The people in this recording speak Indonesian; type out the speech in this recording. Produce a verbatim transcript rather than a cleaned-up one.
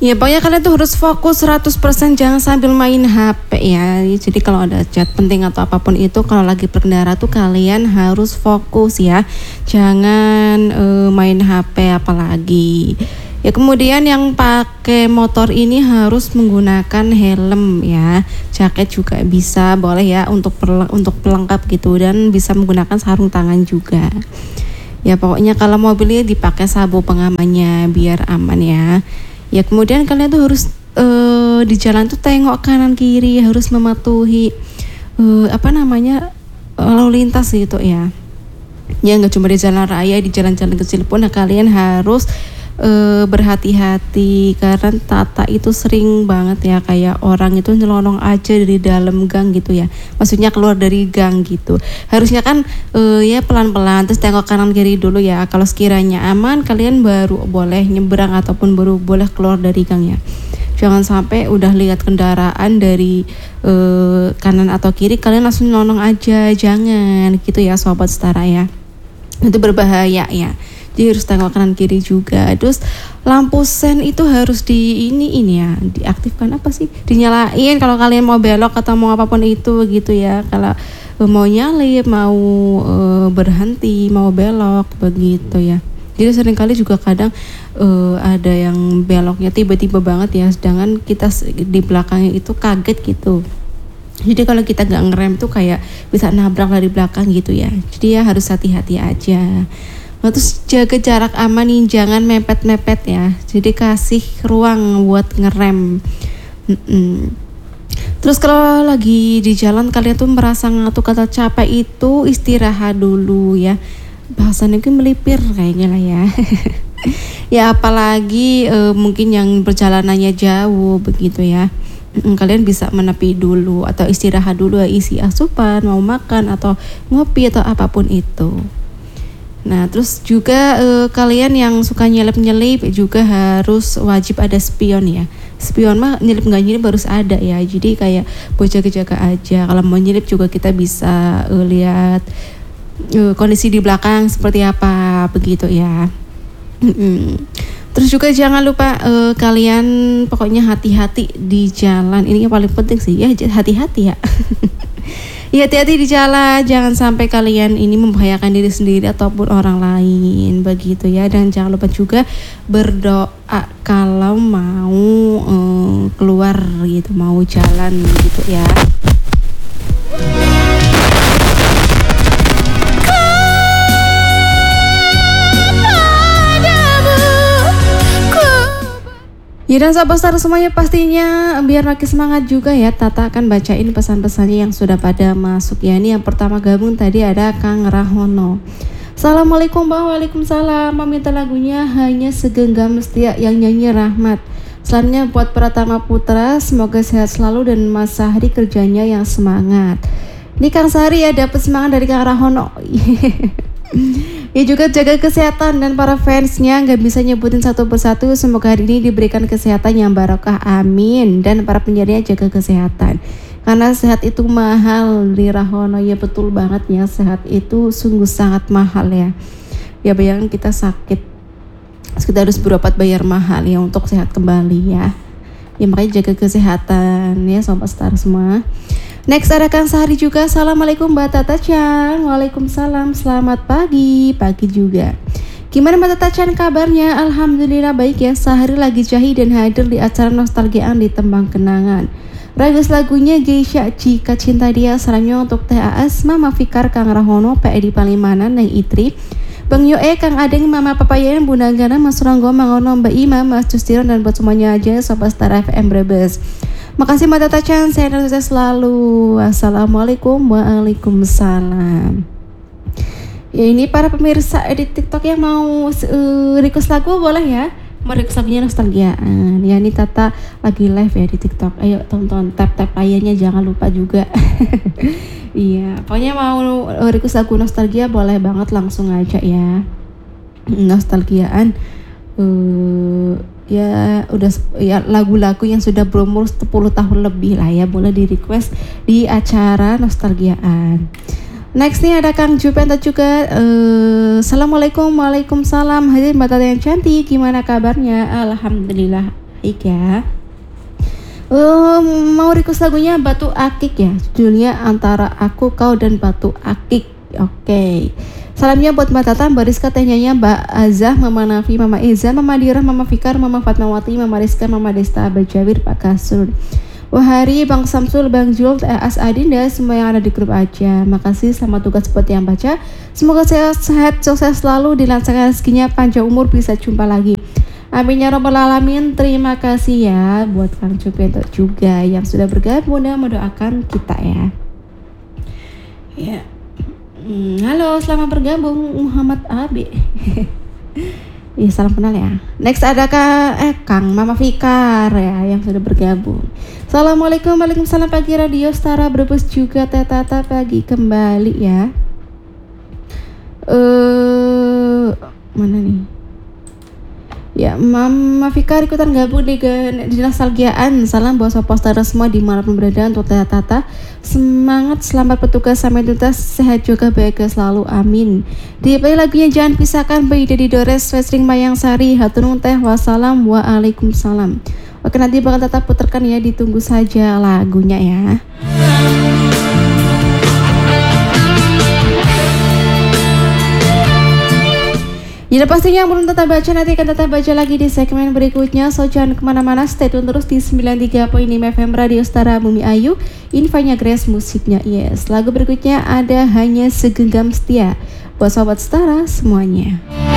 Ya pokoknya kalian tuh harus fokus seratus persen, jangan sambil main H P ya. Jadi kalau ada chat penting atau apapun itu, kalau lagi berkendara tuh kalian harus fokus ya. Jangan uh, main H P apalagi. Ya kemudian yang pakai motor ini harus menggunakan helm ya. Jaket juga bisa, boleh ya untuk perle- untuk pelengkap gitu, dan bisa menggunakan sarung tangan juga. Ya pokoknya kalau mobilnya dipakai sabuk pengamannya biar aman ya. Ya kemudian kalian tuh harus uh, di jalan tuh tengok kanan kiri, harus mematuhi uh, apa namanya lalu lintas gitu ya. Ya nggak cuma di jalan raya, di jalan-jalan kecil pun nah, kalian harus uh, berhati-hati karena Tata itu sering banget ya kayak orang itu nyelonong aja dari dalam gang gitu ya. Maksudnya keluar dari gang gitu. Harusnya kan uh, ya pelan-pelan terus tengok kanan kiri dulu ya. Kalau sekiranya aman kalian baru boleh nyebrang ataupun baru boleh keluar dari gang ya. Jangan sampai udah lihat kendaraan dari uh, kanan atau kiri kalian langsung nyelonong aja. Jangan gitu ya sobat setara ya. Itu berbahaya ya. Jadi harus tengok kanan kiri juga. Terus lampu sen itu harus di ini ini ya, diaktifkan apa sih? Dinyalain kalau kalian mau belok atau mau apapun itu gitu ya. Kalau mau nyalip, mau uh, berhenti, mau belok begitu ya. Jadi seringkali juga kadang uh, ada yang beloknya tiba-tiba banget ya, sedangkan kita di belakangnya itu kaget gitu. Jadi kalau kita gak ngerem tuh kayak bisa nabrak dari belakang gitu ya. Jadi ya harus hati-hati aja. Nah, terus jaga jarak aman nih, jangan mepet-mepet ya. Jadi kasih ruang buat ngerem. Mm-mm. Terus kalau lagi di jalan kalian tuh merasa ngantuk atau capek itu istirahat dulu ya. Bahasannya itu melipir kayaknya lah ya. Ya apalagi e, mungkin yang perjalanannya jauh begitu ya. Mm, kalian bisa menepi dulu atau istirahat dulu ya, isi asupan, mau makan atau ngopi atau apapun itu. Nah terus juga e, kalian yang suka nyelip-nyelip juga harus wajib ada spion ya. Spion mah nyelip nggak nyelip harus ada ya. Jadi kayak buat jaga-jaga aja. Kalau mau nyelip juga kita bisa e, lihat e, kondisi di belakang seperti apa begitu ya. Mm-mm. Terus juga jangan lupa e, kalian pokoknya hati-hati di jalan. Ini yang paling penting sih ya, hati-hati ya. Ya hati-hati di jalan, jangan sampai kalian ini membahayakan diri sendiri ataupun orang lain begitu ya. Dan jangan lupa juga berdoa kalau mau eh, keluar gitu, mau jalan gitu ya. Ya dan sahabat star semuanya pastinya biar makin semangat juga ya, Tata akan bacain pesan-pesannya yang sudah pada masuk ya. Ini yang pertama gabung tadi ada Kang Rahono. Assalamualaikum Bang, waalaikumsalam. Meminta lagunya Hanya Segenggam Setia yang nyanyi Rahmat. Selanjutnya buat Pratama Putra, semoga sehat selalu dan Mas Sahri kerjanya yang semangat. Ini Kang Sahri ya dapat semangat dari Kang Rahono. Ya juga jaga kesehatan dan para fansnya nggak bisa nyebutin satu persatu. Semoga hari ini diberikan kesehatan yang barokah, amin. Dan para penjarinya jaga kesehatan karena sehat itu mahal di Rahono. Ya betul banget ya, sehat itu sungguh sangat mahal ya. Ya bayangkan kita sakit, kita harus berobat bayar mahal ya untuk sehat kembali ya. Ya makanya jaga kesehatan ya sobat star semua. Next ada Kang Sahri juga. Assalamualaikum Mbak Tata Chan. Waalaikumsalam, selamat pagi. Pagi juga. Gimana Mbak Tata Chan kabarnya? Alhamdulillah baik ya. Sahri lagi jahi dan hadir di acara nostalgiaan di Tembang Kenangan. Ragas lagunya Geisha Jika Cinta Dia. Salamnya untuk Teh Aas, Mama Fikar, Kang Rahono, P E di Palimanan, Neng Itri, Bang Yoe, Kang Adeng, Mama Papayan, Bunda Gana, Mas Ronggo, Mangono, Mbak Ima, Mas Justiron, dan buat semuanya aja Sobat Star F M Brebes. Makasih Mbak Tata Chan, saya sukses selalu. Assalamualaikum, waalaikumsalam. Ya ini para pemirsa di TikTok yang mau uh, request lagu boleh ya. Mau request lagunya nostalgiaan. Ya ini Tata lagi live ya di TikTok. Ayo tonton, tap-tap layarnya jangan lupa juga. Iya, pokoknya mau request lagu nostalgia boleh banget langsung aja ya. Nostalgiaan. Uh, ya udah ya lagu-lagu yang sudah berumur sepuluh tahun lebih lah ya, boleh di request di acara nostalgiaan. Next nih ada Kang Jupenta juga. uh, Assalamualaikum, waalaikumsalam. Hadirin Mbak Tata yang cantik, gimana kabarnya? Alhamdulillah baik ya. Um, mau request lagunya Batu Akik ya, judulnya Antara Aku Kau dan Batu Akik. Oke, okay. Salamnya buat Mbak Tata, Mbak Rizka, tehnyanya Mbak Azah, Mama Nafi, Mama Eza, Mama Dira, Mama Fikar, Mama Fatmawati, Mama Rizka, Mama Desta, Abah Jawir, Pak Kasur, Wahari, Bang Samsul, Bang Jul, As Adinda, semua yang ada di grup aja. Makasih, selamat tugas buat yang baca. Semoga sehat, sukses selalu, dilancarkan rezekinya, panjang umur, bisa jumpa lagi. Amin ya robbal alamin. Terima kasih ya buat Kang Cupeto juga yang sudah bergabung dan mendoakan kita ya. Ya. Hmm, halo, selamat bergabung Muhammad Abi. Ya, salam kenal ya. Next ada Kak eh Kang Mama Fikar ya yang sudah bergabung. Assalamualaikum, waalaikumsalam pagi Radio Stara Brebes juga Tata pagi kembali ya. Eh uh, mana nih? Ya, Mama Fikar ikutan gabung di, di nostalgiaan. Salam buat poster semua dimanapun berada untuk Tata. Semangat, selamat bertugas sampai tuntas, sehat juga bahagia selalu, amin. Di play lagunya Jangan Pisahkan by Dedi Dores featuring Mayang Sari. Haturun teh, wassalam, waalaikumsalam. Oke, nanti bakal tetap putarkan ya, ditunggu saja lagunya ya. Jadi pastinya belum tetap baca, nanti akan tetap baca lagi di segmen berikutnya. So jangan kemana-mana, stay tune terus di sembilan puluh tiga koma lima F M Radio Stara Bumi Ayu. Infonya Grace, musiknya Yes. Lagu berikutnya ada Hanya Segenggam Setia buat sobat Stara semuanya.